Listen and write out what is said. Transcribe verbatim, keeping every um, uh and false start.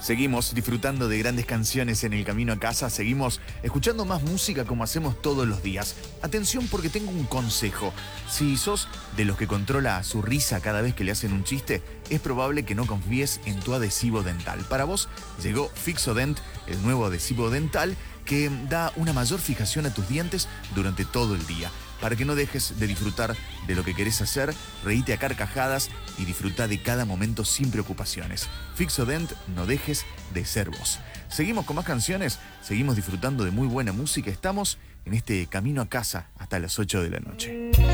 Seguimos disfrutando de grandes canciones en el camino a casa, seguimos escuchando más música como hacemos todos los días. Atención porque tengo un consejo. Si sos de los que controla su risa cada vez que le hacen un chiste, es probable que no confíes en tu adhesivo dental. Para vos llegó Fixodent, el nuevo adhesivo dental que da una mayor fijación a tus dientes durante todo el día. Para que no dejes de disfrutar de lo que querés hacer, reíte a carcajadas y disfruta de cada momento sin preocupaciones. Fixodent, no dejes de ser vos. Seguimos con más canciones, seguimos disfrutando de muy buena música. Estamos en este camino a casa hasta las ocho de la noche.